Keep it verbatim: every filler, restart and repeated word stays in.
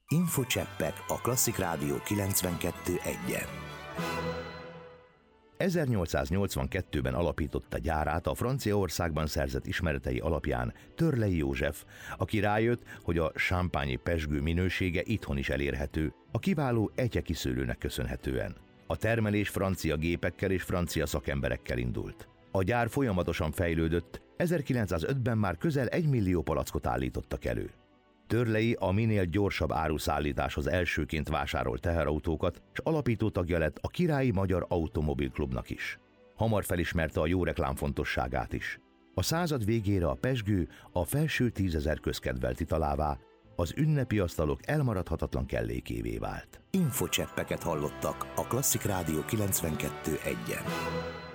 Infocseppek a Klasszik Rádió kilencvenkettő egyen. ezernyolcszáznyolcvankettőben alapította gyárát a Franciaországban szerzett ismeretei alapján Törley József, aki rájött, hogy a champagne-i pezsgő minősége itthon is elérhető, a kiváló etyekiszőlőnek köszönhetően. A termelés francia gépekkel és francia szakemberekkel indult. A gyár folyamatosan fejlődött, ezerkilencszázötben már közel egy millió palackot állítottak elő. Törley a minél gyorsabb áruszállításhoz elsőként vásárolt teherautókat, és alapító tagja lett a Királyi Magyar Automobil-klubnak is. Hamar felismerte a jó reklám fontosságát is. A század végére a pezsgő a felső tízezer közkedvelt italává, az ünnepi asztalok elmaradhatatlan kellékévé vált. Infocseppeket hallottak a Klasszik Rádió kilencvenkettő egyen.